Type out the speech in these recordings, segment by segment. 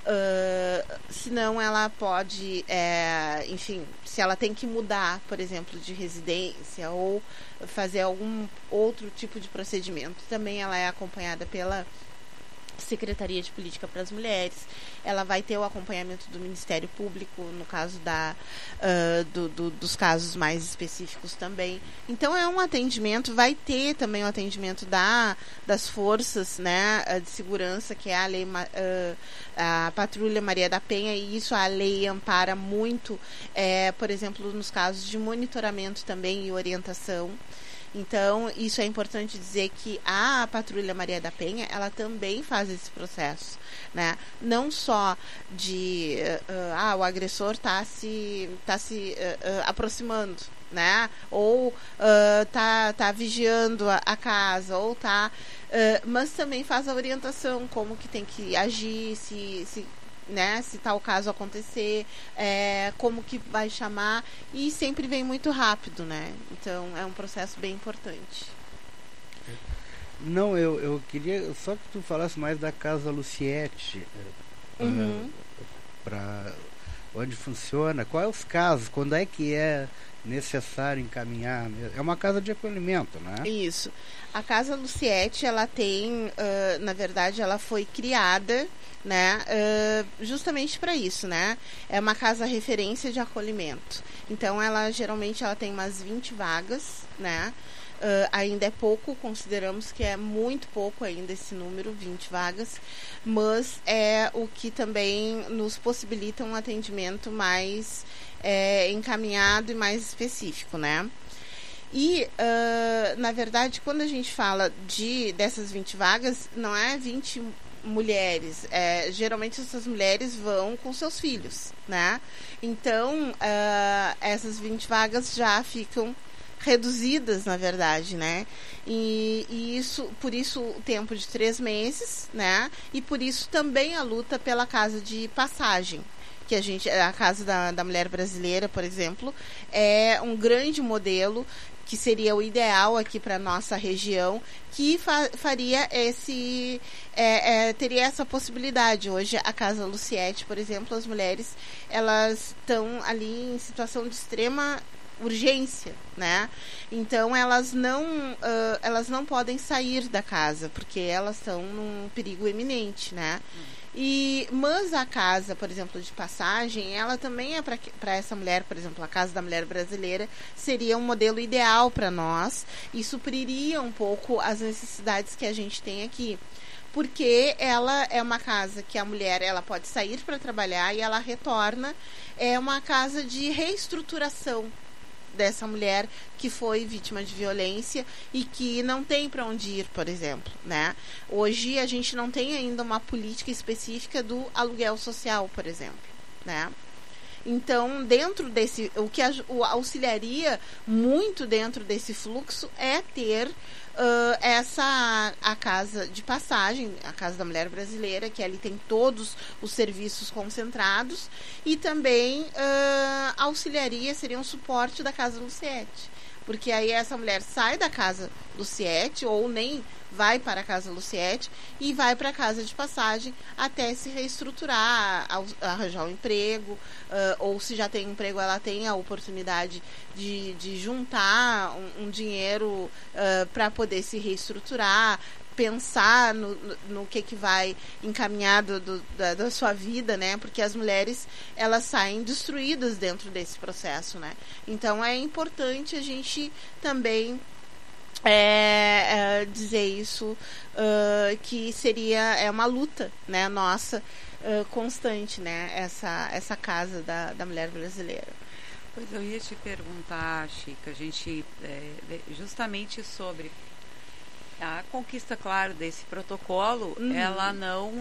senão ela pode, enfim, se ela tem que mudar, por exemplo, de residência ou fazer algum outro tipo de procedimento, também ela é acompanhada pela Secretaria de Política para as Mulheres. Ela vai ter o acompanhamento do Ministério Público no caso dos casos mais específicos também. Então é um atendimento, vai ter também o atendimento das forças, né, de segurança, que é a lei, a Patrulha Maria da Penha, e isso a lei ampara muito, por exemplo, nos casos de monitoramento também e orientação. Então, isso é importante dizer que a Patrulha Maria da Penha, ela também faz esse processo, né? Não só de o agressor tá se aproximando, né? Ou tá vigiando a casa, ou mas também faz a orientação, como que tem que agir, né, se tal caso acontecer, como que vai chamar, e sempre vem muito rápido, né? Então é um processo bem importante. Não, eu queria só que tu falasse mais da Casa Luciete, para onde funciona, quais os casos, quando é que é necessário encaminhar. É uma casa de acolhimento, né? Isso. A Casa Luciete, ela tem, na verdade, ela foi criada, né, justamente para isso, né? É uma casa referência de acolhimento. Então, geralmente ela tem umas 20 vagas, né? Ainda é pouco, consideramos que é muito pouco ainda esse número, 20 vagas, mas é o que também nos possibilita um atendimento mais encaminhado e mais específico, né? E, na verdade, quando a gente fala dessas 20 vagas, não é 20 mulheres, geralmente essas mulheres vão com seus filhos, né? Então, essas 20 vagas já ficam reduzidas, na verdade, né? E por isso o tempo de 3 meses, né? E por isso também a luta pela casa de passagem, que a Casa da Mulher Brasileira, por exemplo, é um grande modelo que seria o ideal aqui para nossa região, que faria teria essa possibilidade. Hoje a Casa Luciete, por exemplo, as mulheres, elas estão ali em situação de extrema urgência, né? Então elas não podem sair da casa, porque elas estão num perigo iminente, né? Mas a casa, por exemplo, de passagem, ela também é para essa mulher, por exemplo, a Casa da Mulher Brasileira seria um modelo ideal para nós e supriria um pouco as necessidades que a gente tem aqui. Porque ela é uma casa que a mulher ela pode sair para trabalhar e ela retorna. É uma casa de reestruturação dessa mulher que foi vítima de violência e que não tem para onde ir, por exemplo, né? Hoje a gente não tem ainda uma política específica do aluguel social, por exemplo, né? Então, dentro desse, o que auxiliaria muito dentro desse fluxo é ter a casa de passagem, a Casa da Mulher Brasileira, que ali tem todos os serviços concentrados, e também auxiliaria, seria um suporte da Casa Luciete, porque aí essa mulher sai da Casa Luciete ou nem vai para a Casa Luciete e vai para a casa de passagem até se reestruturar, arranjar um emprego, ou se já tem emprego, ela tem a oportunidade de juntar um dinheiro para poder se reestruturar, pensar no que vai encaminhar da sua vida, né? Porque as mulheres, elas saem destruídas dentro desse processo, né? Então é importante a gente também dizer isso, que seria uma luta, né, nossa, constante, né, essa casa da mulher brasileira. Pois eu ia te perguntar, Chica, a gente justamente sobre a conquista, claro, desse protocolo, ela não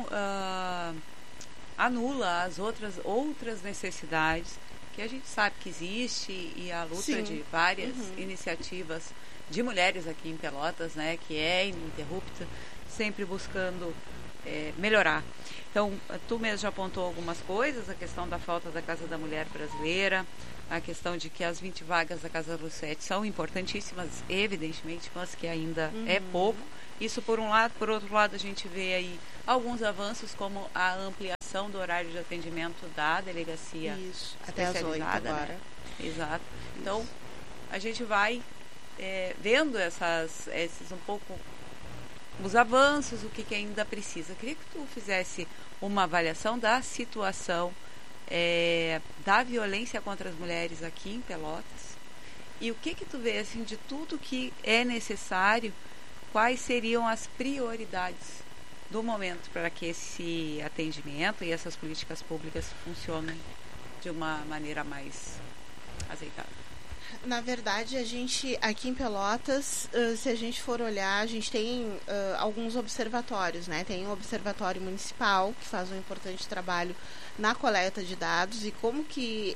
anula as outras necessidades que a gente sabe que existe, e a luta Sim. de várias iniciativas de mulheres aqui em Pelotas, né, que é ininterrupta, sempre buscando melhorar. Então, tu mesmo já apontou algumas coisas, a questão da falta da Casa da Mulher Brasileira, a questão de que as 20 vagas da Casa Luciete são importantíssimas, evidentemente, mas que ainda é pouco, Isso por um lado. Por outro lado, a gente vê aí alguns avanços, como a ampliação do horário de atendimento da delegacia. Isso, até às 8 agora. Né? Exato. Então, a gente vai vendo esses um pouco os avanços, o que ainda precisa. Eu queria que tu fizesse uma avaliação da situação da violência contra as mulheres aqui em Pelotas, e o que tu vê, assim, de tudo que é necessário, quais seriam as prioridades do momento para que esse atendimento e essas políticas públicas funcionem de uma maneira mais azeitada. Na verdade, a gente, aqui em Pelotas, se a gente for olhar, a gente tem alguns observatórios, né? Tem um observatório municipal, que faz um importante trabalho na coleta de dados, e como que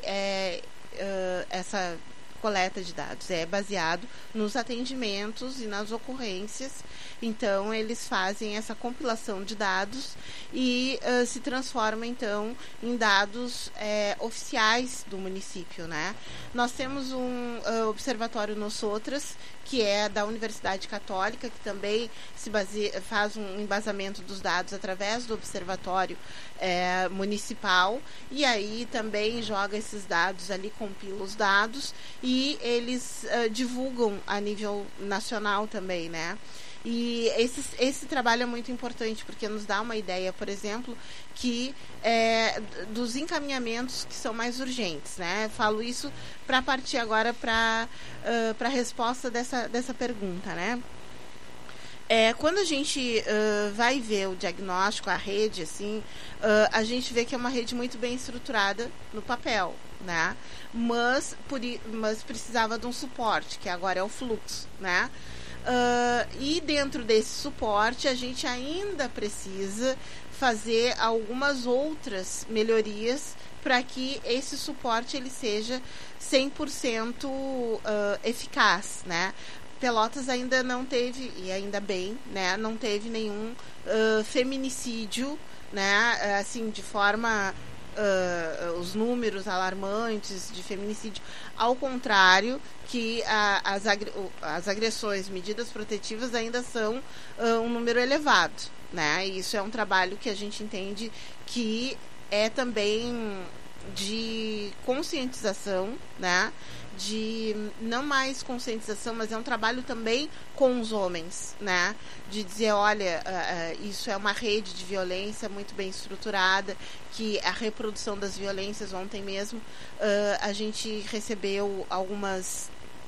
essa coleta de dados é baseado nos atendimentos e nas ocorrências. Então, eles fazem essa compilação de dados e se transforma, então, em dados oficiais do município, né? Nós temos um observatório Nosotras, que é da Universidade Católica, que também faz um embasamento dos dados através do observatório municipal, e aí também joga esses dados ali, compila os dados, e eles divulgam a nível nacional também, né? E esse trabalho é muito importante, porque nos dá uma ideia, por exemplo, que dos encaminhamentos que são mais urgentes, né? Falo isso para partir agora para a resposta dessa pergunta, né? Quando a gente vai ver o diagnóstico, a rede, assim, a gente vê que é uma rede muito bem estruturada no papel, né? Mas precisava de um suporte, que agora é o fluxo, né? E dentro desse suporte a gente ainda precisa fazer algumas outras melhorias para que esse suporte ele seja 100% eficaz, né? Pelotas ainda não teve, e ainda bem, né, não teve nenhum feminicídio, né, assim, de forma os números alarmantes de feminicídio, ao contrário, que as agressões, medidas protetivas ainda são um número elevado, né? E isso é um trabalho que a gente entende que é também de conscientização, né? De não mais conscientização, mas é um trabalho também com os homens, né? De dizer, olha, isso é uma rede de violência muito bem estruturada, que a reprodução das violências, ontem mesmo a gente recebeu alguns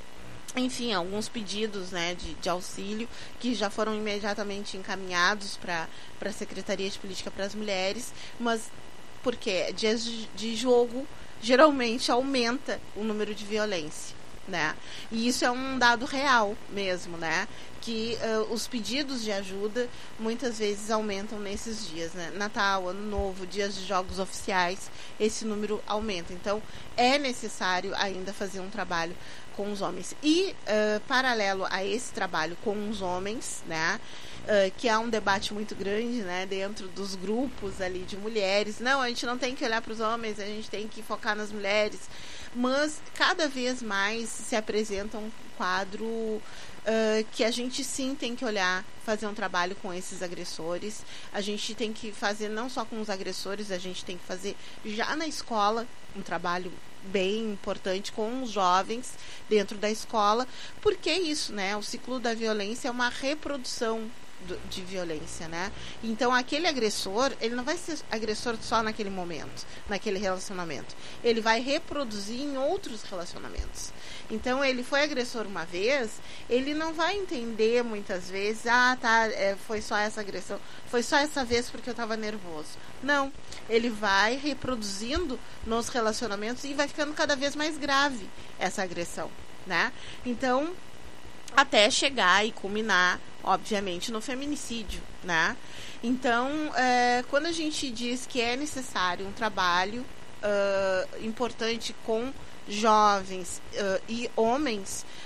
pedidos, né, de auxílio, que já foram imediatamente encaminhados para a Secretaria de Política para as Mulheres, mas porque dias de jogo geralmente aumenta o número de violência, né? E isso é um dado real mesmo, né? Que os pedidos de ajuda muitas vezes aumentam nesses dias, né? Natal, Ano Novo, dias de jogos oficiais, esse número aumenta. Então, é necessário ainda fazer um trabalho com os homens. E, paralelo a esse trabalho com os homens, né? Que há um debate muito grande, né, dentro dos grupos ali de mulheres. Não, a gente não tem que olhar para os homens, a gente tem que focar nas mulheres. Mas cada vez mais se apresenta um quadro que a gente sim tem que olhar, fazer um trabalho com esses agressores. A gente tem que fazer não só com os agressores, a gente tem que fazer já na escola um trabalho bem importante com os jovens dentro da escola, porque é isso, né? O ciclo da violência é uma reprodução de violência, né? Então aquele agressor, ele não vai ser agressor só naquele momento, naquele relacionamento. Ele vai reproduzir em outros relacionamentos. Então ele foi agressor uma vez, ele não vai entender muitas vezes, foi só essa agressão, foi só essa vez porque eu estava nervoso. Não, ele vai reproduzindo nos relacionamentos e vai ficando cada vez mais grave essa agressão, né? Então, até chegar e culminar, obviamente, no feminicídio, né? Então, quando a gente diz que é necessário um trabalho importante com jovens e homens,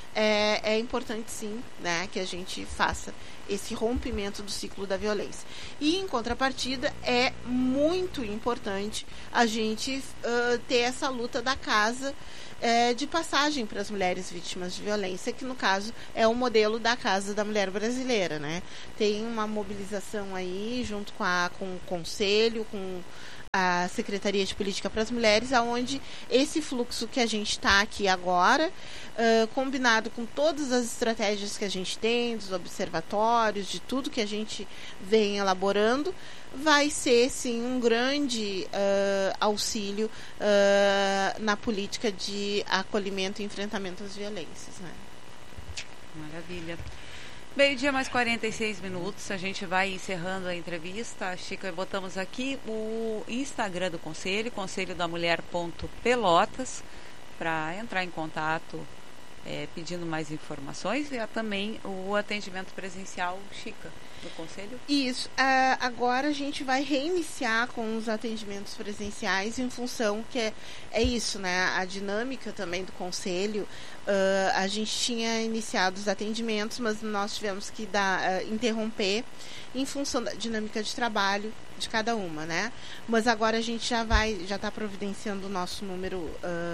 é importante sim, né, que a gente faça esse rompimento do ciclo da violência. E em contrapartida é muito importante a gente ter essa luta da casa de passagem para as mulheres vítimas de violência, que no caso é o modelo da Casa da Mulher Brasileira, né? Tem uma mobilização aí junto com o Conselho, com a Secretaria de Política para as Mulheres, aonde esse fluxo que a gente está aqui agora, combinado com todas as estratégias que a gente tem, dos observatórios, de tudo que a gente vem elaborando, vai ser sim um grande auxílio na política de acolhimento e enfrentamento às violências, né? Maravilha. Meio-dia mais 46 minutos, a gente vai encerrando a entrevista. Chica, botamos aqui o Instagram do Conselho, conselhodamulher.pelotas, para entrar em contato pedindo mais informações, e também o atendimento presencial, Chica, do Conselho. Isso. Agora a gente vai reiniciar com os atendimentos presenciais em função que é isso, né? A dinâmica também do Conselho. A gente tinha iniciado os atendimentos, mas nós tivemos que interromper em função da dinâmica de trabalho de cada uma, né? Mas agora a gente já está providenciando o nosso número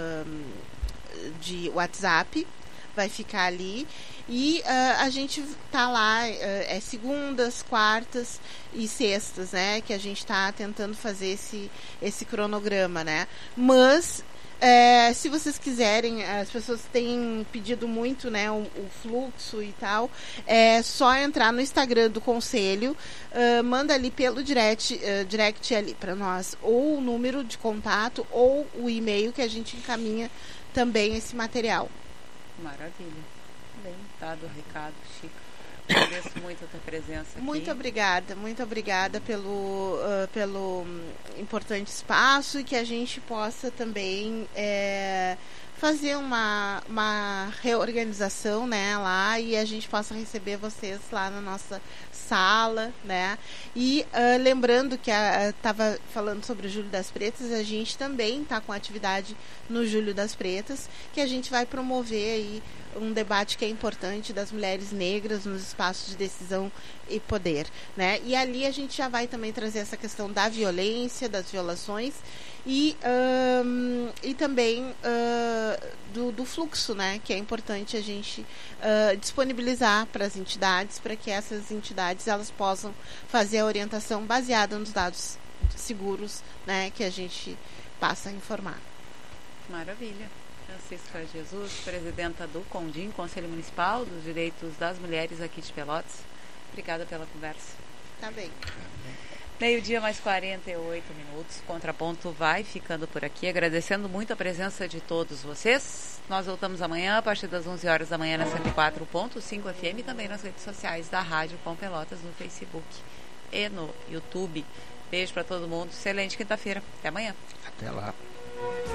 de WhatsApp, vai ficar ali, e a gente tá lá segundas, quartas e sextas, né, que a gente está tentando fazer esse cronograma, né? Mas se vocês quiserem, as pessoas têm pedido muito, né, o fluxo e tal, é só entrar no Instagram do Conselho, manda ali pelo direct ali para nós, ou o número de contato ou o e-mail, que a gente encaminha também esse material. Maravilha. Bem dado o recado, Chica. Agradeço muito a tua presença aqui. Muito obrigada pelo importante espaço, e que a gente possa também fazer uma reorganização, né, lá, e a gente possa receber vocês lá na nossa sala, né? E lembrando que estava falando sobre o Julho das Pretas, a gente também está com atividade no Julho das Pretas, que a gente vai promover aí um debate que é importante das mulheres negras nos espaços de decisão e poder, né? E ali a gente já vai também trazer essa questão da violência, das violações, e também do fluxo, né? Que é importante a gente disponibilizar para as entidades, para que essas entidades elas possam fazer a orientação baseada nos dados seguros, né? Que a gente passa a informar. Maravilha. Francisca Jesus, presidenta do CONDIM, Conselho Municipal dos Direitos das Mulheres aqui de Pelotas. Obrigada pela conversa. Tá bem. Meio-dia mais 48 minutos. Contraponto vai ficando por aqui. Agradecendo muito a presença de todos vocês. Nós voltamos amanhã a partir das 11 horas da manhã na 104.5 FM e também nas redes sociais da Rádio Com Pelotas, no Facebook e no YouTube. Beijo para todo mundo. Excelente quinta-feira. Até amanhã. Até lá.